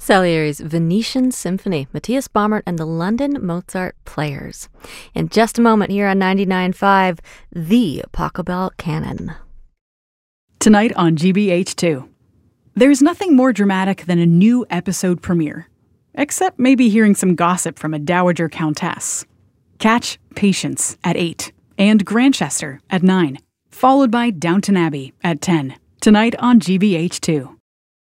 Salieri's Venetian Symphony, Matthias Baumert and the London Mozart Players. In just a moment here on 99.5, the Pachelbel Canon. Tonight on GBH2. There's nothing more dramatic than a new episode premiere. Except maybe hearing some gossip from a dowager countess. Catch Patience at 8 and Grantchester at 9, followed by Downton Abbey at 10. Tonight on GBH2.